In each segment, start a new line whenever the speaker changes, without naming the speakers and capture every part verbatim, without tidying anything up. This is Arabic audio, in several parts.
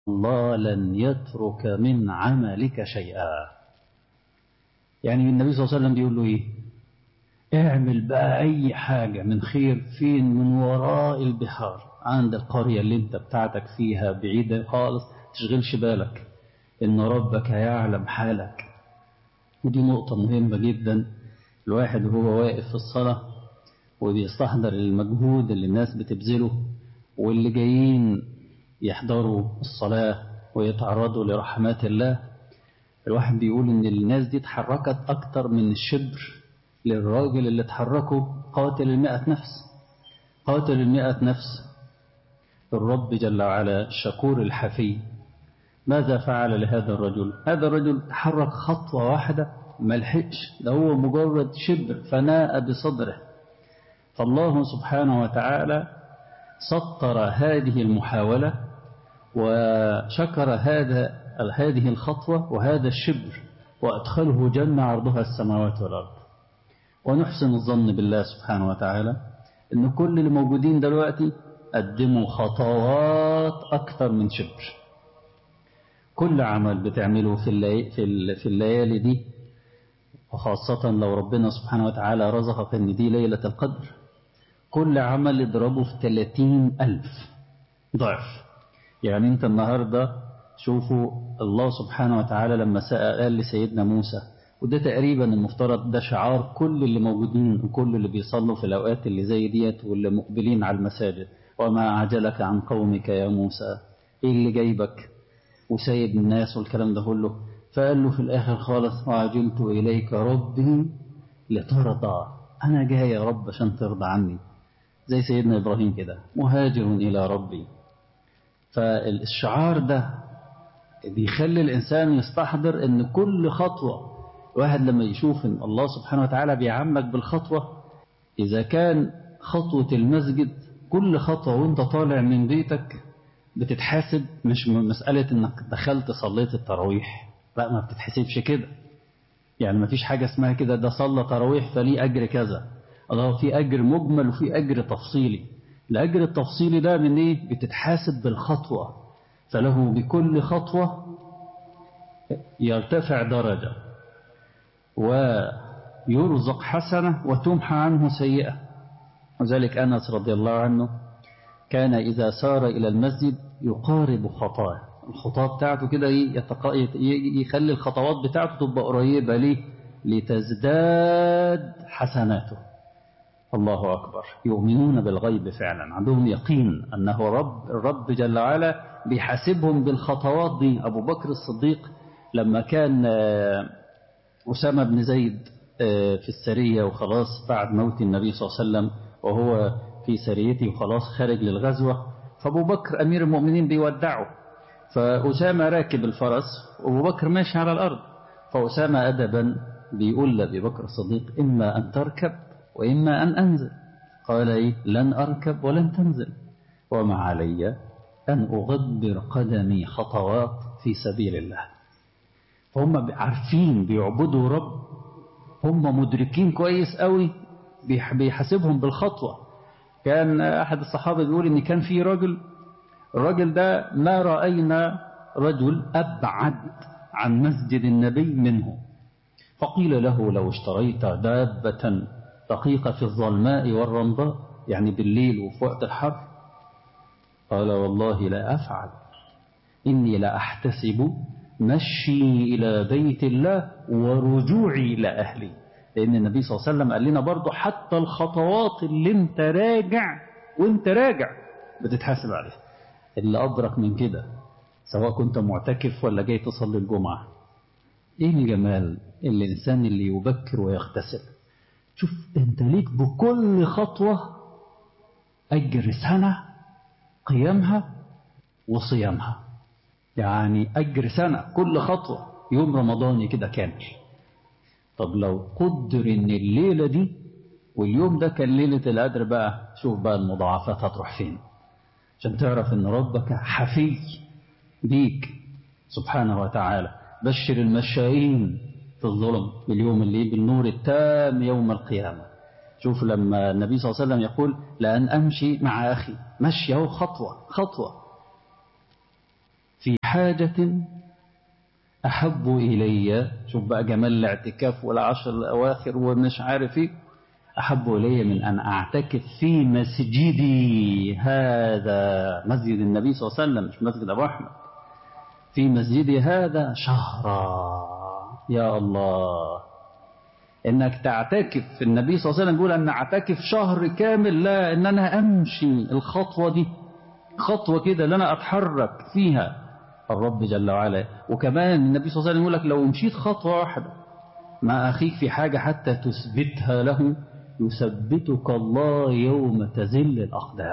الله لن يترك من عملك شيئا. يعني النبي صلى الله عليه وسلم بيقول له إيه؟ اعمل بقى أي حاجة من خير فين؟ من وراء البحار، عند القرية اللي انت بتاعتك فيها بعيدة خالص، تشغلش بالك إن ربك يعلم حالك. ودي نقطة مهمة جدا. الواحد وهو واقف في الصلاة وبيستحضر المجهود اللي الناس بتبذله واللي جايين يحضروا الصلاة ويتعرضوا لرحمات الله، الواحد بيقول إن الناس دي اتحركت أكتر من الشبر للراجل اللي اتحركوا قاتل المئة نفس. قاتل المئة نفس الرب جل وعلا الشكور الحفي ماذا فعل لهذا الرجل؟ هذا الرجل تحرك خطوة واحدة ملحقش، ده هو مجرد شبر فناء بصدره. فالله سبحانه وتعالى سطر هذه المحاولة وشكر هذا هذه الخطوة وهذا الشبر وأدخله جنة عرضها السماوات والأرض. ونحسن الظن بالله سبحانه وتعالى إن كل اللي موجودين دلوقتي قدموا خطوات أكثر من شبر. كل عمل بتعمله في اللي في في الليالي دي، وخاصة لو ربنا سبحانه وتعالى رزقك إن دي ليلة القدر، كل عمل اضربه في ثلاثين ألف ضعف. يعني أنت النهاردة شوفوا الله سبحانه وتعالى لما سأل قال لسيدنا موسى، وده تقريبا المفترض ده شعار كل اللي موجودين وكل اللي بيصلوا في الأوقات اللي زي ديت واللي مقبلين على المساجد، وما أعجلك عن قومك يا موسى، إيه اللي جايبك وسايب الناس والكلام ده كله؟ فقال له في الآخر خالص وعجلت إليك ربي لترضى، أنا جاي يا رب عشان ترضى عني، زي سيدنا إبراهيم كده مهاجر إلى ربي. فالشعار ده بيخلي الإنسان يستحضر أن كل خطوة، واحد لما يشوف أن الله سبحانه وتعالى بيعمك بالخطوة، إذا كان خطوة المسجد كل خطوة وانت طالع من بيتك بتتحاسب، مش مسألة أنك دخلت صليت التراويح، لا ما بتتحسبش كده. يعني ما فيش حاجة اسمها كده ده صلى تراويح فليه أجر كذا، الله في أجر مجمل وفي أجر تفصيلي. الأجر التفصيلي ده من إيه؟ بتتحاسب بالخطوة، فله بكل خطوة يرتفع درجة ويرزق حسنة وتمحى عنه سيئة. وذلك أنس رضي الله عنه كان إذا سار إلى المسجد يقارب خطاه، الخطوات بتاعته كده يخلي الخطوات بتاعته تبقى قريبة ليه؟ لتزداد حسناته. الله أكبر. يؤمنون بالغيب فعلا، عندهم يقين أنه رب الرب جل وعلا بيحاسبهم بالخطوات دي. أبو بكر الصديق لما كان أسامة بن زيد في السرية وخلاص بعد موت النبي صلى الله عليه وسلم وهو في سريته وخلاص خارج للغزوة، فأبو بكر أمير المؤمنين بيودعه، فأسامة راكب الفرس وأبو بكر ماشي على الأرض، فأسامة أدبا بيقول لأبي بكر الصديق إما أن تركب وإما أن أنزل. قال إيه؟ لن أركب ولن تنزل، وما علي أن أغبر قدمي خطوات في سبيل الله. هم عارفين بيعبدوا رب، هم مدركين كويس قوي بيحاسبهم بالخطوة. كان أحد الصحابة بيقول إن كان في رجل، الرجل ده ما رأينا رجل أبعد عن مسجد النبي منه، فقيل له لو اشتريت دابة دقيقة في الظلماء والرمضاء، يعني بالليل وفي وقت الحر، قال والله لا أفعل، إني لا أحتسب مشي إلى بيت الله ورجوعي إلى أهلي. لأن النبي صلى الله عليه وسلم قال لنا برضو حتى الخطوات اللي انت راجع وانت راجع بتتحاسب عليها. اللي أدرك من كده سواء كنت معتكف ولا جاي تصلي الجمعة، ايه الجمال الإنسان اللي يبكر ويغتسل. شوف انت ليك بكل خطوة أجر سنة قيامها وصيامها، يعني أجر سنة كل خطوة، يوم رمضاني كده كامل. طب لو قدر ان الليلة دي واليوم ده كان ليلة القدر بقى، شوف بقى المضاعفات هتروح فين، عشان تعرف ان ربك حفي بيك سبحانه وتعالى. بشر المشائين في الظلم باليوم اللي بالنور التام يوم القيامة. شوف لما النبي صلى الله عليه وسلم يقول لأن أمشي مع أخي، مشي أهو خطوة خطوة في حاجة أحب إلي، شوف بقى جمال الاعتكاف والعشر الأواخر ومش عارف إيه، أحب إلي من أن أعتكف في مسجدي هذا، مسجد النبي صلى الله عليه وسلم مش مسجد أبو أحمد، في مسجدي هذا شهرا. يا الله، إنك تعتكف. النبي صلى الله عليه وسلم يقول أن أعتكف شهر كامل، لا إن أنا أمشي الخطوة دي، خطوة كده اللي أنا أتحرك فيها الرب جل وعلا. وكمان النبي صلى الله عليه وسلم يقول لك لو مشيت خطوة واحدة مع أخيك في حاجة حتى تثبتها له، يثبتك الله يوم تزل الأقدام.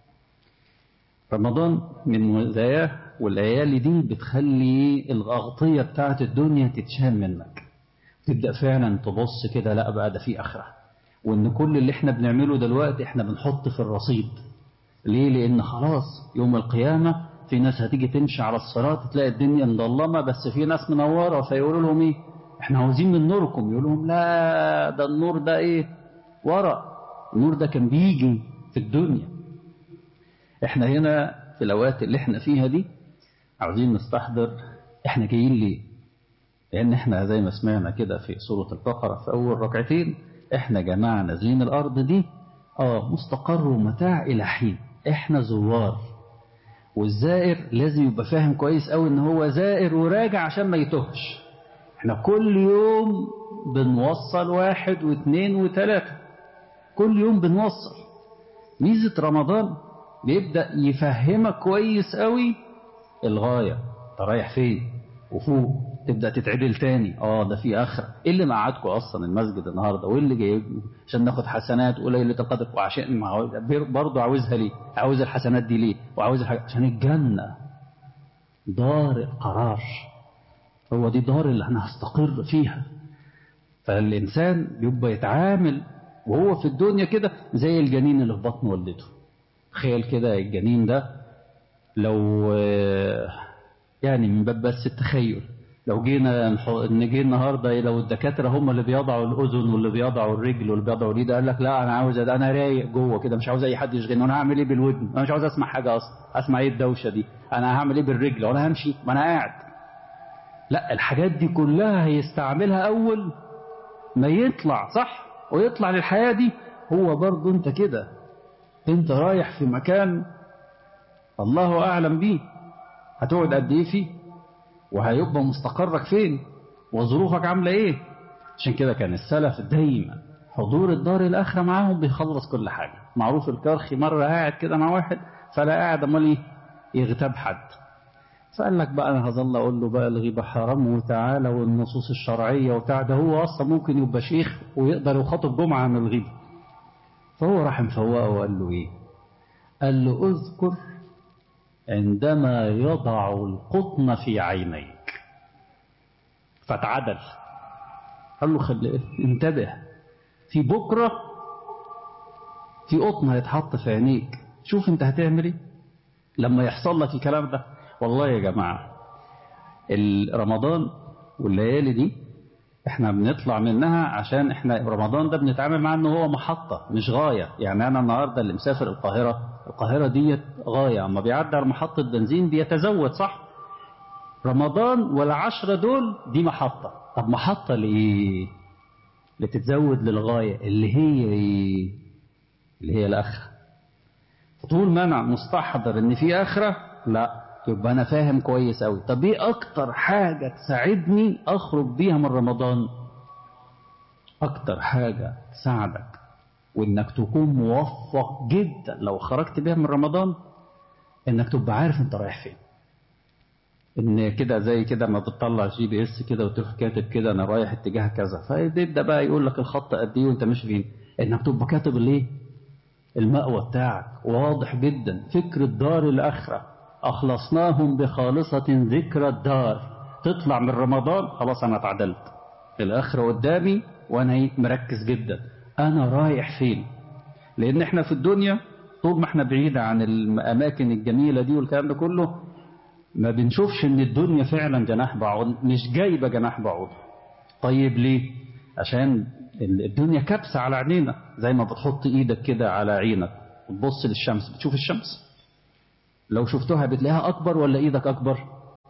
رمضان من مزاياه والليالي دي بتخلي الأغطية بتاعت الدنيا تتشال منك، تبدأ فعلا تبص كده، لا بقى ده في آخرة، وإن كل اللي احنا بنعمله دلوقتي احنا بنحط في الرصيد. ليه؟ لأن خلاص يوم القيامة في ناس هتيجي تمشي على الصراط تلاقي الدنيا مظلمة، بس في ناس منورة، فيقولوا لهم ايه؟ احنا عاوزين من نوركم. يقول لهم لا، ده النور ده ايه؟ ورق. النور ده كان بيجي في الدنيا. احنا هنا في الأوقات اللي احنا فيها دي عاوزين نستحضر احنا جايين ليه. لأن احنا زي ما سمعنا كده في سورة البقرة في أول ركعتين، احنا جماعة نازلين الأرض دي اه مستقر ومتاع إلى حين، احنا زوار. والزائر لازم يبقى فاهم كويس قوي ان هو زائر وراجع عشان ما يتوهش. احنا كل يوم بنوصل واحد واثنين وثلاثة، كل يوم بنوصل. ميزة رمضان بيبدأ يفهمك كويس قوي الغاية، انت رايح فين، وفوق تبدأ تتعدل تاني. اه ده في آخرة. ايه اللي مقعدكم اصلا المسجد النهاردة؟ وايه اللي جايبكم؟ عشان ناخد حسنات وليلة القدر، وعشان برضه عاوزها ليه؟ عاوز الحسنات دي ليه؟ وعاوز الحاجة عشان الجنة، دار القرار، هو دي دار اللي انا هستقر فيها. فالإنسان بيبقى يتعامل وهو في الدنيا كده زي الجنين اللي في بطن والدته. تخيل كده الجنين ده لو يعني من باب بس التخيل، لو جينا نجي النهارده لو الدكاتره هم اللي بيضعوا الاذن واللي بيضعوا الرجل واللي بيضعوا اليد، قال لك لا انا عاوز، انا رايق جوه كده مش عاوز اي حد يشغلني، انا هعمل ايه بالودن؟ انا مش عاوز اسمع حاجه اصلا، اسمع ايه الدوشه دي؟ انا هعمل ايه بالرجل وانا همشي ما انا قاعد؟ لا، الحاجات دي كلها هيستعملها اول ما يطلع، صح؟ ويطلع للحياه دي. هو برضه انت كده، انت رايح في مكان الله اعلم بيه، هتقعد قد ايه فيه، وهيبقى مستقرك فين، وظروفك عامله ايه. عشان كده كان السلف دايما حضور الدار الاخره معاهم بيخلص كل حاجه. معروف الكرخي مره قاعد كده مع واحد، فلا قاعد امال ايه؟ يغتاب حد، فقال لك بقى انا هظل اقول له بقى الغيبه حرام وتعالى والنصوص الشرعيه وبتاع، ده هو اصلا ممكن يبقى شيخ ويقدر يخاطب جمعه عن الغيبه. فهو راح مفوقه وقال له ايه؟ قال له اذكر عندما يضع القطن في عينيك فتعدل. قال له خلي انتبه، في بكرة في قطن هيتحط في عينيك، شوف انت هتعمل ايه لما يحصل لك الكلام ده. والله يا جماعة رمضان والليالي دي احنا بنطلع منها عشان احنا رمضان ده بنتعامل معاه انه هو محطة مش غاية. يعني انا النهاردة اللي مسافر القاهرة، القاهرة ديت غاية، اما بيعدي على محطة بنزين بيتزود، صح؟ رمضان والعشرة دول دي محطة. طب محطة لإيه؟ لتتزود للغاية اللي هي إيه؟ اللي هي الآخرة. طول ما أنا مستحضر إن في آخرة، لا يبقى أنا فاهم كويس أوي. طب إيه أكتر حاجة تساعدني أخرج بيها من رمضان؟ أكتر حاجة تساعدك وإنك تكون موفق جدا لو خرجت بيها من رمضان، إنك تبقى عارف أنت رايح فين. ان كده زي كده ما بتطلع جي بي اس كده وتروح كاتب كده انا رايح اتجاه كذا، فيبدا بقى يقول لك الخط قد ايه وانت ماشي فين. انك تبقى كاتب الايه؟ المأوى بتاعك واضح جدا. فكر الدار الاخره، اخلصناهم بخالصه ذكرى الدار. تطلع من رمضان خلاص انا اتعدلت، الاخره قدامي وانا مركز جدا انا رايح فين. لان احنا في الدنيا طول ما احنا بعيد عن الاماكن الجميله دي والكلام ده كله ما بنشوفش ان الدنيا فعلا جناح بعوض، مش جايبه جناح بعوض. طيب ليه؟ عشان الدنيا كبسه على عينينا، زي ما بتحط ايدك كده على عينك وتبص للشمس بتشوف الشمس، لو شفتها بتلاقيها اكبر ولا ايدك اكبر؟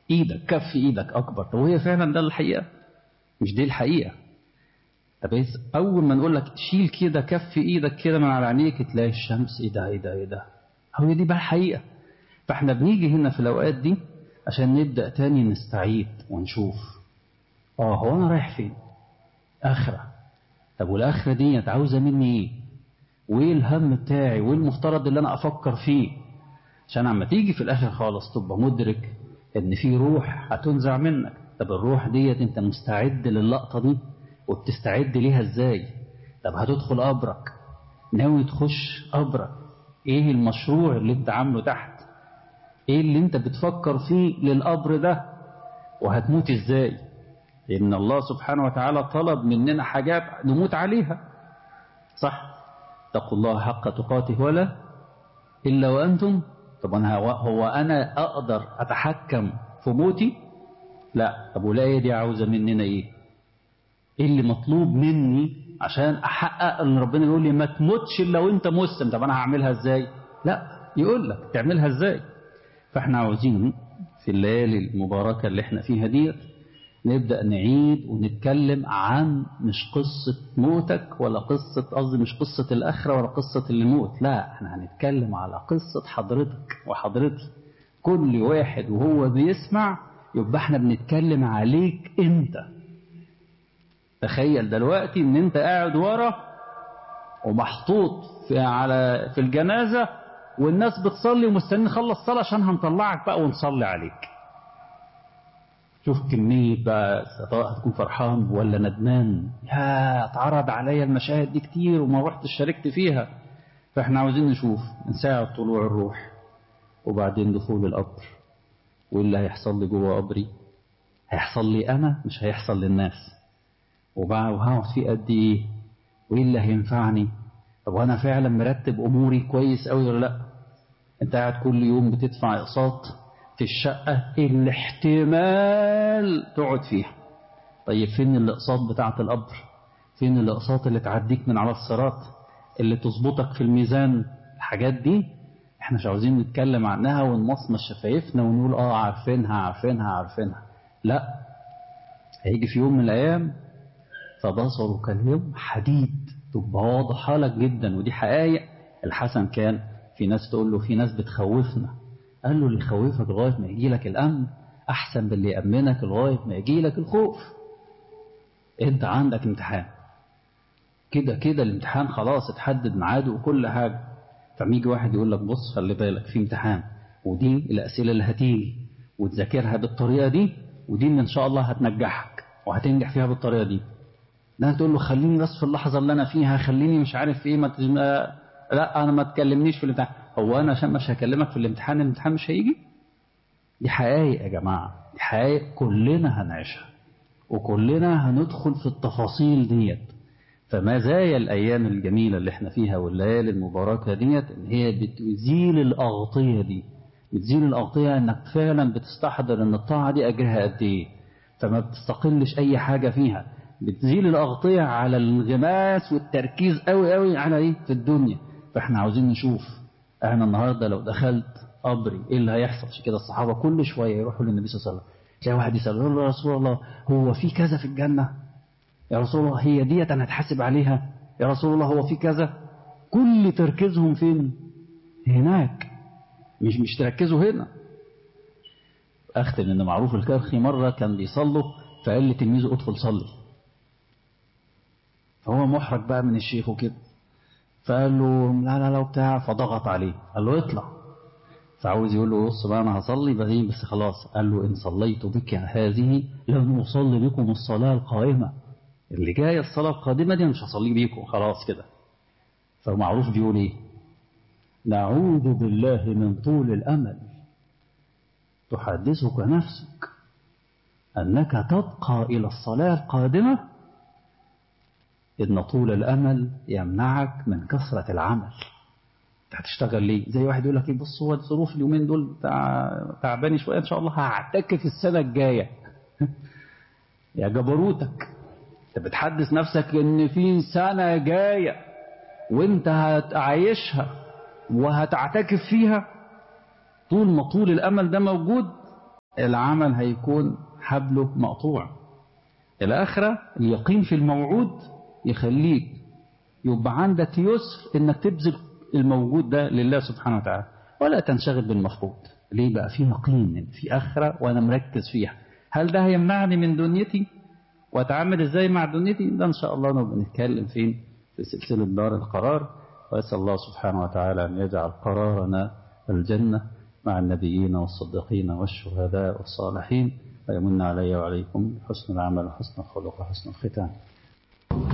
إيدك كف إيدك أكبر. طب وهي فعلا ده الحقيقة؟ مش دي الحقيقة. طب أول ما نقول لك شيل كده كف إيدك كده من على عينيك تلاقي الشمس. إيه ده إيه ده إيه ده؟ هو دي بقى الحقيقة. فإحنا بنيجي هنا في الأوقات دي عشان نبدأ تاني نستعيد ونشوف آه هو أنا رايح فين؟ آخرة. طب والآخرة دي عاوزة مني إيه؟ وإيه الهم بتاعي؟ وإيه المفترض اللي أنا أفكر فيه؟ عشان عما تيجي في الآخر خالص تبقى مدرك إن في روح هتنزع منك. طب الروح ديت أنت مستعد للقطة دي؟ وبتستعد ليها إزاي؟ طب هتدخل قبرك، ناوي تخش قبرك، إيه المشروع اللي أنت عامله تحت؟ إيه اللي أنت بتفكر فيه للقبر ده؟ وهتموت إزاي؟ لأن الله سبحانه وتعالى طلب مننا حاجات نموت عليها، صح؟ اتقوا الله حق تقاته ولا إلا وأنتم. طب أنا هو أنا أقدر أتحكم في موتي؟ لا. طب والآية دي عاوزة مننا إيه؟ إيه اللي مطلوب مني عشان أحقق أن ربنا يقول لي ما تموتش إلا وأنت مسلم؟ طب أنا هعملها إزاي؟ لا، يقول لك تعملها إزاي. فإحنا عاوزين في الليالي المباركة اللي إحنا فيها دي نبدأ نعيد ونتكلم عن مش قصة موتك ولا قصة، قصدي مش قصة الآخرة ولا قصة الموت، لا احنا هنتكلم على قصة حضرتك وحضرتي. كل واحد وهو بيسمع يبقى احنا بنتكلم عليك انت. تخيل دلوقتي ان انت قاعد ورا ومحطوط في على في الجنازة والناس بتصلي ومستنين نخلص صلاة عشان هنطلعك بقى ونصلي عليك. شوف كمية بقى، هتكون فرحان ولا ندمان؟ يا اتعرض عليا المشاهد دي كتير وما رحت شاركت فيها. فاحنا عاوزين نشوف من ساعة طلوع الروح وبعدين دخول القبر وايه اللي هيحصل لي جوه قبري. هيحصل لي انا مش هيحصل للناس. وهقعد فيه قد ايه؟ وايه اللي هينفعني؟ طب وانا فعلا مرتب اموري كويس قوي ولا لا؟ انت قاعد كل يوم بتدفع اقساط في الشقة اللي احتمال تقعد فيها. طيب فين الاقساط بتاعة القبر؟ فين الاقساط اللي تعديك من على الصراط، اللي تظبطك في الميزان؟ الحاجات دي احنا مش عاوزين نتكلم عنها ونمصمص شفايفنا ونقول اه عارفينها عارفينها عارفينها. لا، هيجي في يوم من الايام فبصرك اليوم حديد، تبقى واضحة لك جدا. ودي حقائق. الحسن كان في ناس تقول له في ناس بتخوفنا، قال له اللي يخوفك لغاية ما يجي لك الأمن أحسن باللي يأمنك لغاية ما يجي لك الخوف. أنت عندك امتحان كده كده، الامتحان خلاص اتحدد ميعاده وكل حاجة. فميجي واحد يقول لك بص خلي بالك في امتحان، ودي الأسئلة اللي هتيجي وتذاكرها بالطريقة دي، ودي اللي إن شاء الله هتنجحك وهتنجح فيها بالطريقة دي. لا تقول له خليني بس في اللحظة اللي أنا فيها، خليني مش عارف إيه، ما تجم... لا أنا ما تكلمنيش في الامتحان. هو أنا عشان مش هكلمك في الامتحان الامتحان مش هيجي؟ دي حقائق يا جماعة، دي حقائق كلنا هنعيشها وكلنا هندخل في التفاصيل ديت. فما زايا الأيام الجميلة اللي احنا فيها والليالي المباركة ديت إن هي بتزيل الأغطية دي، بتزيل الأغطية إنك فعلا بتستحضر إن الطاعة دي أجرها قد إيه، فما بتستقلش أي حاجة فيها. بتزيل الأغطية على الانغماس والتركيز قوي قوي على إيه في الدنيا. فإحنا عاوزين نشوف احنا النهاردة لو دخلت قبري ايه اللي هيحصل. عشان كده الصحابة كل شوية يروحوا للنبي صلى الله عليه وسلم، تلاقي واحد يسأل له يا رسول الله هو في كذا في الجنة؟ يا رسول الله هي ديت انا هتحاسب عليها؟ يا رسول الله هو في كذا؟ كل تركيزهم فين؟ هناك، مش مش تركزوا هنا. اختم ان معروف الكرخي مرة كان بيصلوا فقال لتلميذه ادخل صلي، فهو محرج بقى من الشيخ وكده، فقال له لا لا لا بتاع، فضغط عليه قال له اطلع. فعاوز يقول له بص بقى انا هصلي بعدين بس خلاص. قال له ان صليت بك هذه لن اصلي بكم الصلاه القائمه، اللي جايه الصلاه القادمه دي مش هصلي بيكم خلاص كده. فمعروف بيقول ايه؟ نعوذ بالله من طول الامل تحدثك نفسك انك تبقى الى الصلاه القادمه، ان طول الامل يمنعك من كثره العمل. هتشتغل ليه؟ زي واحد يقول لك ايه بص هو الظروف اليومين دول تعباني شويه ان شاء الله هعتكف السنه الجايه. يا جبروتك، انت بتحدث نفسك ان في سنه جايه وانت هتعيشها وهتعتكف فيها؟ طول ما طول الامل ده موجود العمل هيكون حبله مقطوع. الآخرة اليقين في الموعود يخليك يبقى عندك يسر إنك تبذل الموجود ده لله سبحانه وتعالى، ولا تنشغل بالمفقود. ليه بقى؟ في يقين في آخرة وأنا مركز فيها. هل ده هيمنعني من دنيتي وأتعامل إزاي مع دنيتي؟ ده إن شاء الله نبقى نتكلم فين في سلسلة دار القرار. وأسأل الله سبحانه وتعالى أن يجعل قرارنا الجنة مع النبيين والصديقين والشهداء والصالحين، ويمن علي وعليكم حسن العمل وحسن الخلق وحسن الختام.